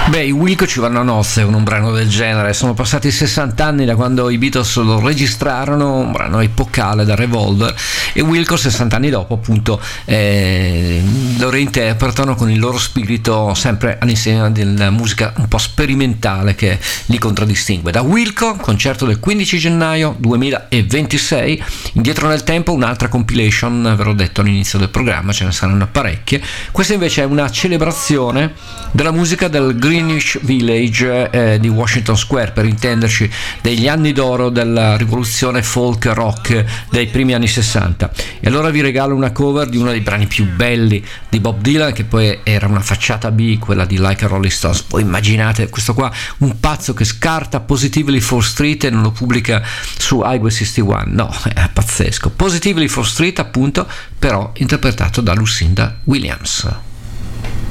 Beh, i Wilco ci vanno a nozze con un brano del genere. Sono passati 60 anni da quando i Beatles lo registrarono, un brano epocale da Revolver, e Wilco 60 anni dopo appunto lo reinterpretano con il loro spirito sempre all'insegna della musica un po' sperimentale che li contraddistingue. Da Wilco, concerto del 15 gennaio 2026. Indietro nel tempo un'altra compilation, ve l'ho detto all'inizio del programma, ce ne saranno parecchie. Questa invece è una celebrazione della musica del Greenwich Village di Washington Square, per intenderci, degli anni d'oro della rivoluzione folk rock dei primi anni 60. E allora vi regalo una cover di uno dei brani più belli di Bob Dylan, che poi era una facciata B, quella di Like a Rolling Stones. Voi immaginate questo qua, un pazzo che scarta Positively 4th Street e non lo pubblica su Highway 61. No, è pazzesco. Positively 4th Street appunto, però interpretato da Lucinda Williams.